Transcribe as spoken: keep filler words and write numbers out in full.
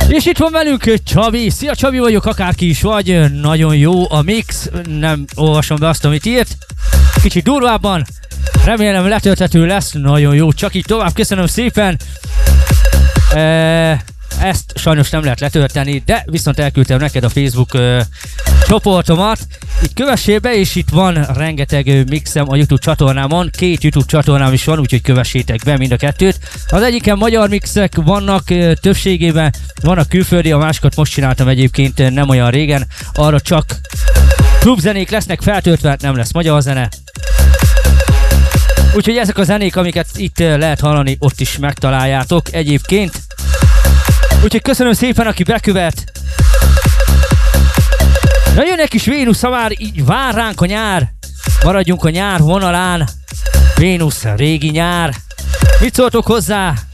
És itt van velünk Csabi. Szia Csabi vagyok, akárki is vagy. Nagyon jó a mix. Nem olvasom be azt, amit írt. Kicsit durvábban. Remélem letölthető lesz. Nagyon jó. Csak így tovább. Köszönöm szépen. E- ezt sajnos nem lehet letölteni, de viszont elküldtem neked a Facebook uh, csoportomat. Itt kövessél be, és itt van rengeteg uh, mixem a YouTube csatornámon. Két YouTube csatornám is van, úgyhogy kövessétek be mind a kettőt. Az egyiken magyar mixek vannak uh, többségében, vannak külföldi, a másikat most csináltam egyébként uh, nem olyan régen. Arra csak klubzenék lesznek feltöltve, nem lesz magyar zene. Úgyhogy ezek a zenék, amiket itt uh, lehet hallani, ott is megtaláljátok egyébként. Úgyhogy köszönöm szépen, aki bekövet. Na jön egy kis Vénusz, ha már így vár ránk a nyár. Maradjunk a nyár vonalán. Vénusz, régi nyár. Mit szóltok hozzá?